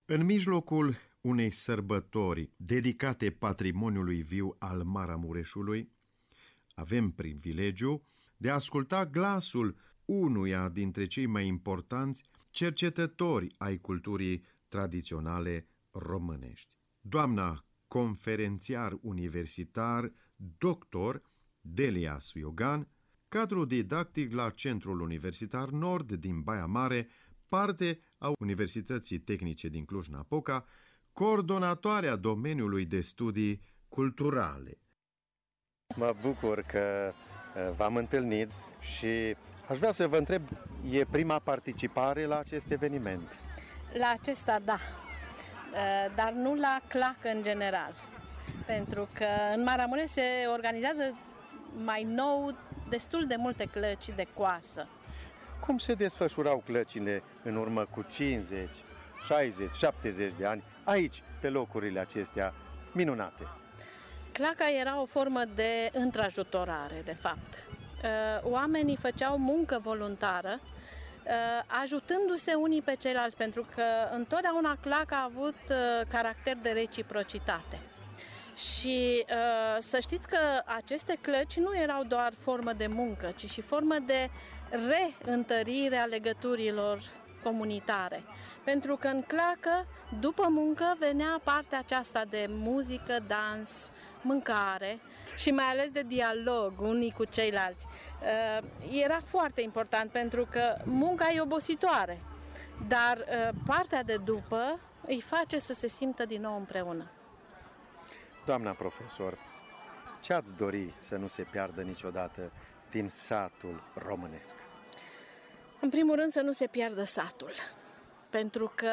În mijlocul unei sărbători dedicate patrimoniului viu al Maramureșului, avem privilegiul de a asculta glasul unuia dintre cei mai importanți cercetători ai culturii tradiționale românești. Doamna conferențiar universitar, doctor Delia Suiogan, cadru didactic la Centrul Universitar Nord din Baia Mare, parte a Universității Tehnice din Cluj-Napoca, coordonatoarea domeniului de studii culturale. Mă bucur că v-am întâlnit și aș vrea să vă întreb, e prima participare la acest eveniment? La acesta, da, dar nu la clacă în general, pentru că în Maramureș se organizează mai nou destul de multe clăci de coasă. Cum se desfășurau clăcile în urmă cu 50, 60, 70 de ani, aici, pe locurile acestea minunate? Claca era o formă de întrajutorare, de fapt. Oamenii făceau muncă voluntară, ajutându-se unii pe ceilalți, pentru că întotdeauna claca a avut caracter de reciprocitate. Și să știți că aceste clăci nu erau doar formă de muncă, ci și formă de reîntărire a legăturilor comunitare. Pentru că în clacă, după muncă, venea partea aceasta de muzică, dans, mâncare și mai ales de dialog unii cu ceilalți. Era foarte important pentru că munca e obositoare, dar partea de după îi face să se simtă din nou împreună. Doamna profesor, ce ați dori să nu se piardă niciodată din satul românesc? În primul rând să nu se piardă satul, pentru că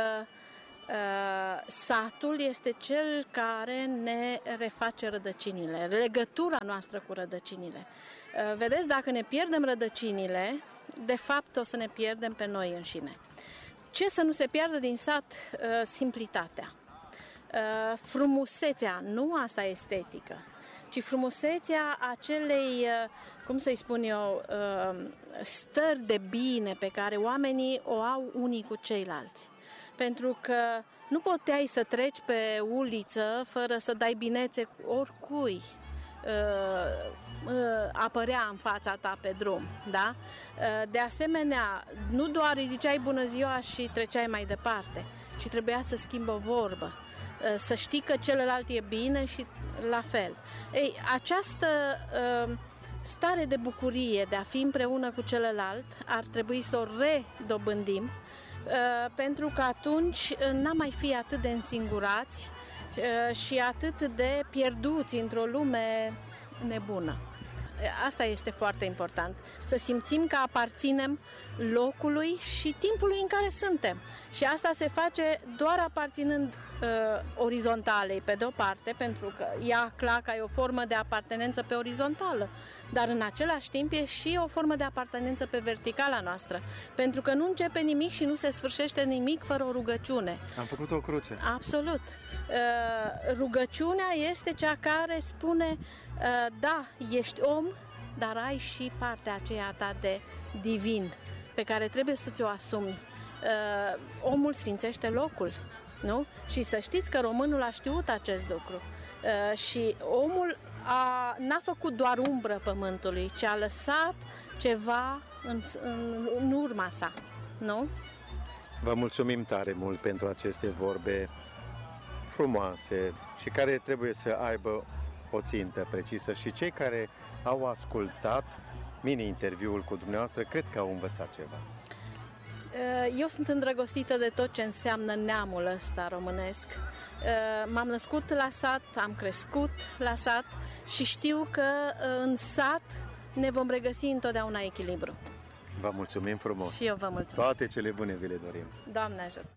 satul este cel care ne reface rădăcinile, legătura noastră cu rădăcinile. Vedeți, dacă ne pierdem rădăcinile, de fapt o să ne pierdem pe noi înșine. Ce să nu se piardă din sat? Simplitatea. Frumusețea, nu asta estetică, ci frumusețea acelei, cum să-i spun eu, stări de bine pe care oamenii o au unii cu ceilalți. Pentru că nu puteai să treci pe uliță fără să dai binețe oricui apărea în fața ta pe drum, da? De asemenea, nu doar îi ziceai bună ziua și treceai mai departe, ci trebuia să schimbi o vorbă, să știi că celălalt e bine și la fel. Ei, această stare de bucurie de a fi împreună cu celălalt ar trebui să o redobândim, pentru că atunci n-am mai fi atât de însingurați și atât de pierduți într-o lume nebună. Asta este foarte important, să simțim că aparținem locului și timpului în care suntem. Și asta se face doar aparținând orizontalei pe de-o parte, pentru că claca e o formă de apartenență pe orizontală, dar în același timp e și o formă de apartenență pe verticala noastră, pentru că nu începe nimic și nu se sfârșește nimic fără o rugăciune. Am făcut o cruce. Absolut. Rugăciunea este cea care spune, da, ești om, dar ai și partea aceea ta de divin, pe care trebuie să ți-o asumi. Omul sfințește locul, nu? Și să știți că românul a știut acest lucru. Și omul n-a făcut doar umbră pământului, ci a lăsat ceva în urma sa, nu? Vă mulțumim tare mult pentru aceste vorbe frumoase și care trebuie să aibă o țintă precisă, și cei care au ascultat mini-interviul cu dumneavoastră cred că au învățat ceva. Eu sunt îndrăgostită de tot ce înseamnă neamul ăsta românesc. M-am născut la sat, am crescut la sat și știu că în sat ne vom regăsi întotdeauna echilibru. Vă mulțumim frumos! Și eu vă mulțumesc! Toate cele bune vi le dorim! Doamne ajută!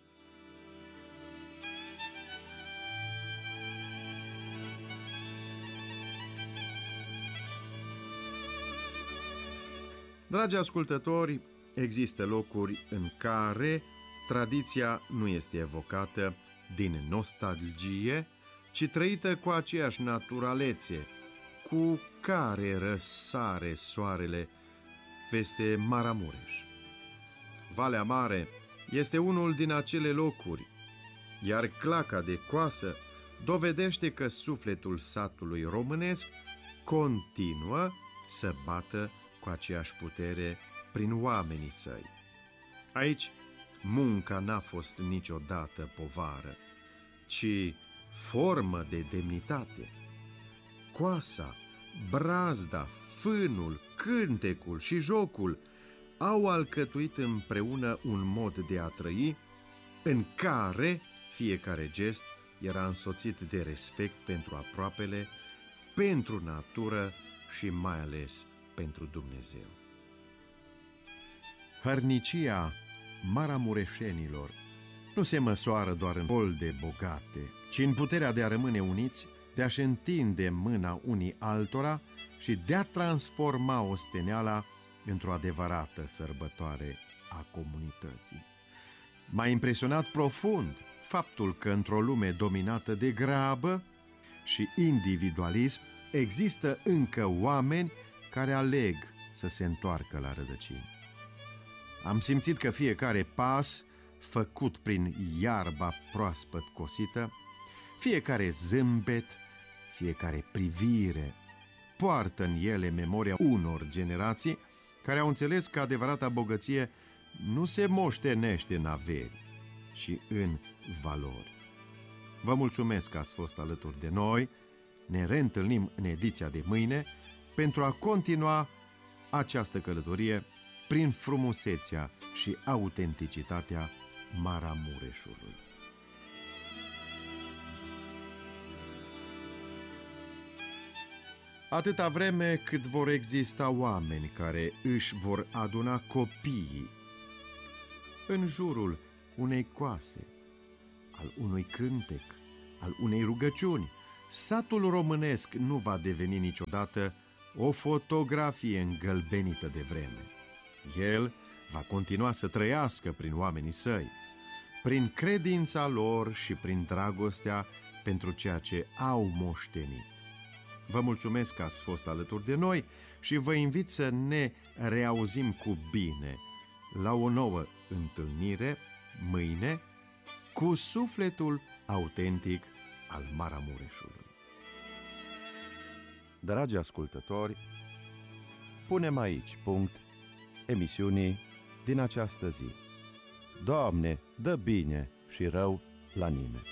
Dragi ascultători, există locuri în care tradiția nu este evocată din nostalgie, ci trăită cu aceeași naturalețe cu care răsare soarele peste Maramureș. Valea Mare este unul din acele locuri iar claca de coasă dovedește că sufletul satului românesc continuă să bată cu aceeași putere prin oamenii săi. Aici, munca n-a fost niciodată povară, ci formă de demnitate. Coasa, brazda, fânul, cântecul și jocul au alcătuit împreună un mod de a trăi în care fiecare gest era însoțit de respect pentru aproapele, pentru natură și mai ales pentru Dumnezeu. Hărnicia maramureșenilor nu se măsoară doar în bolde bogate, ci în puterea de a rămâne uniți, de a-și întinde mâna unii altora și de a transforma osteneala într-o adevărată sărbătoare a comunității. M-a impresionat profund faptul că într-o lume dominată de grabă și individualism există încă oameni care aleg să se întoarcă la rădăcini. Am simțit că fiecare pas făcut prin iarba proaspăt cosită, fiecare zâmbet, fiecare privire, poartă în ele memoria unor generații care au înțeles că adevărata bogăție nu se moștenește în averi, ci în valori. Vă mulțumesc că ați fost alături de noi. Ne reîntâlnim în ediția de mâine pentru a continua această călătorie prin frumusețea și autenticitatea Maramureșului. Atâta vreme cât vor exista oameni care își vor aduna copiii în jurul unei coase, al unui cântec, al unei rugăciuni, satul românesc nu va deveni niciodată o fotografie îngălbenită de vreme. El va continua să trăiască prin oamenii săi, prin credința lor și prin dragostea pentru ceea ce au moștenit. Vă mulțumesc că ați fost alături de noi și vă invit să ne reauzim cu bine la o nouă întâlnire mâine cu sufletul autentic al Maramureșului. Dragi ascultători, punem aici punct emisiunii din această zi. Doamne, dă bine și rău la nimeni.